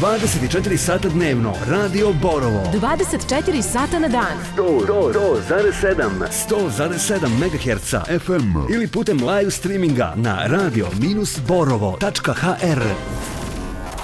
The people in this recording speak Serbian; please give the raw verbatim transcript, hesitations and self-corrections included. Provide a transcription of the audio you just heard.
dvadeset četiri sata dnevno. Radio Borovo. dvadeset četiri sata na dan. sto zarez sedam sto zarez sedam megaherca F M ili putem live streaminga na radio borovo tačka h r.